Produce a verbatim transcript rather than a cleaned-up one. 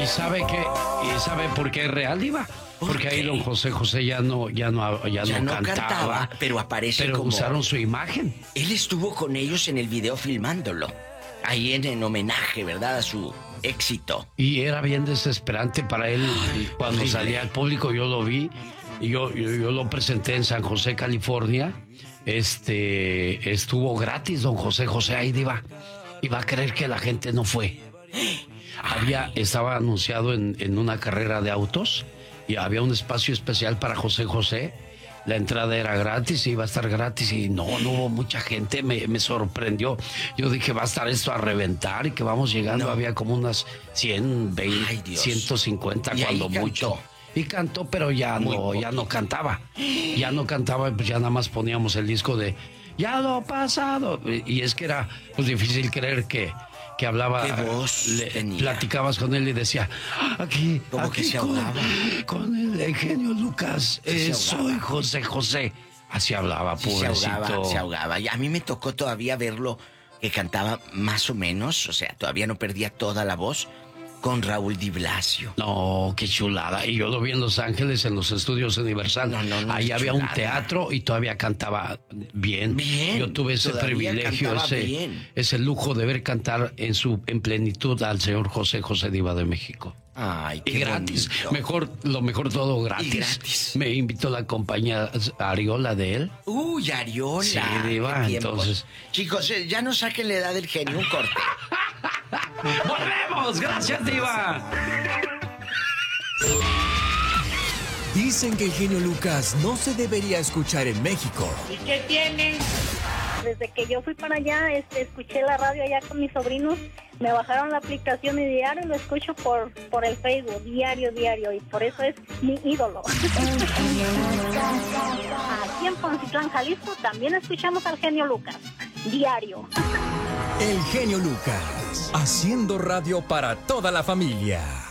¿Y sabe qué? ¿Y sabe por qué es real, Diva? ¿Por Porque qué? ahí don José José ya no, ya no, ya Ya no no cantaba, cantaba, pero aparece pero como... usaron su imagen. Él estuvo con ellos en el video filmándolo. Ahí en, en homenaje, ¿verdad? A su éxito. Y era bien desesperante para él. Ay, cuando horrible. salía al público, yo lo vi. Y yo, yo, yo lo presenté en San José, California. Este, estuvo gratis don José José ahí, Diva. Y va a creer que la gente no fue. Había, estaba anunciado en, en una carrera de autos y había un espacio especial para José José. La entrada era gratis, iba a estar gratis y no, no hubo mucha gente, me, me sorprendió. Yo dije, va a estar esto a reventar y que vamos llegando, No. había como unas cien, veinte, Ay, Dios. ciento cincuenta Y ahí cuando mucho. cantó. Y cantó, pero ya Muy no, ya no cantaba. Ya no cantaba, pues ya nada más poníamos el disco de Ya lo pasado. Y, y es que era pues difícil creer que, que hablaba. ¿Qué voz le- tenía? Platicabas con él y decía, aquí, Como aquí que se con, ahogaba. con el ingenio Lucas, Sí, se eh, ahogaba. soy José José. Así hablaba, Sí, se pobrecito. ahogaba, se ahogaba. Y a mí me tocó todavía verlo que cantaba más o menos, o sea, todavía no perdía toda la voz, con Raúl Di Blasio. No, qué chulada. Y yo lo vi en Los Ángeles, en los estudios Universal. No, no, no, Ahí qué había un chulada. teatro y todavía cantaba bien. Bien, Yo tuve ese todavía privilegio, cantaba ese, bien. ese lujo de ver cantar en su en plenitud al señor José José Diva de México. Ay, qué Y gratis, bonito. mejor, lo mejor todo gratis. Y gratis. Me invitó la compañía Ariola de él. Uy, Ariola. Sí, Diva, qué tiempos. entonces. Chicos, eh, ya no saquen la edad del genio, un corte. ¡Volvemos! ¡Gracias, Diva! Dicen que el genio Lucas no se debería escuchar en México. ¿Y qué tiene? Desde que yo fui para allá, este, escuché la radio allá con mis sobrinos, me bajaron la aplicación y diario lo escucho por, por el Facebook, diario, diario, y por eso es mi ídolo. Aquí en Poncitlán, Jalisco, también escuchamos al genio Lucas, diario. El genio Lucas, haciendo radio para toda la familia.